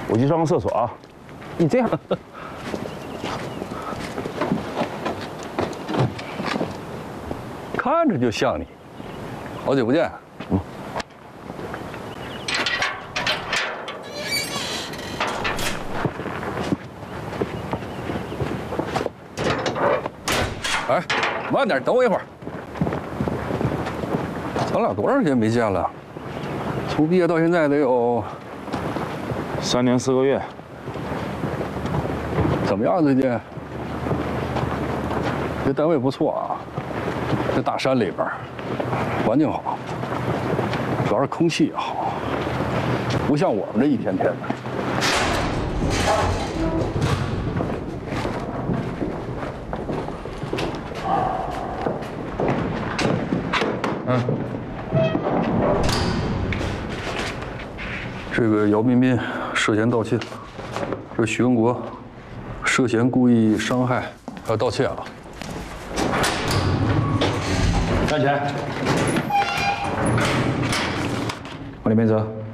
我去上个厕所啊。 你这样，看着就像你。好久不见。哎，慢点，等我一会儿。咱俩多长时间没见了？从毕业到现在得有 3年4个月。 怎么样？最近？这单位不错啊，这大山里边，环境好，主要是空气也好，不像我们这一天天的。这个姚彬彬涉嫌盗窃，这许文国涉嫌故意伤害还有盗窃啊！ 站起来，往里面走。